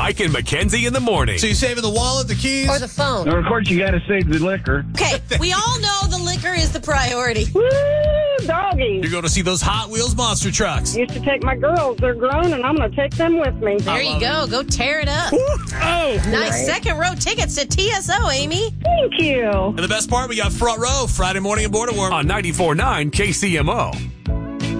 Mike and Mackenzie in the morning. So you saving the wallet, the keys? Or the phone. Of course, you got to save the liquor. Okay, we all know the liquor is the priority. Woo, doggy. You're going to see those Hot Wheels monster trucks. Used to take my girls. They're grown, and I'm going to take them with me. There you go. Go tear it up. Oh, Nice second row tickets to TSO, Amy. Thank you. And the best part, we got front row Friday morning in Border Warm. On 94.9 KCMO.